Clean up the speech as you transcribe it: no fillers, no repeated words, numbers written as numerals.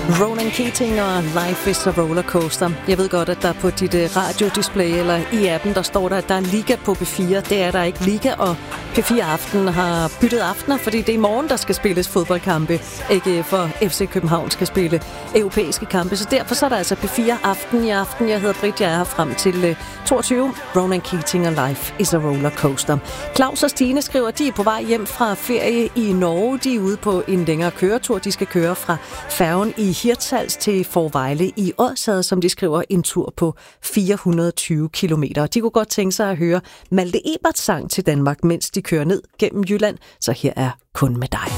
Ronan Keating og Life is a Rollercoaster. Jeg ved godt, at der på dit radiodisplay eller i appen, der står der, at der er Liga på P4. Det er der ikke. Liga og P4 Aften har byttet aftener, fordi det er i morgen, der skal spilles fodboldkampe. Ikke for FC København skal spille europæiske kampe. Så derfor så er der altså P4 Aften i aften. Jeg hedder Britt, jeg er her frem til 22. Ronan Keating og Life is a Rollercoaster. Claus og Stine skriver, at de er på vej hjem fra ferie i Norge. De er ude på en længere køretur. De skal køre fra færgen i Hirtshals til Fårevejle i Odsherred, som de skriver, en tur på 420 kilometer. De kunne godt tænke sig at høre Malte Eberts sang til Danmark, mens de kører ned gennem Jylland. Så her er Kun med dig.